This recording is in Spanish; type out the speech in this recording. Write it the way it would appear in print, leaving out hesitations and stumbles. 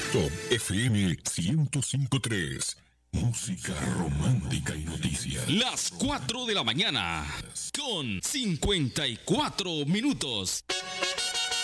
Top FM 105.3. Música romántica y noticias. Las 4 de la mañana con 54 minutos.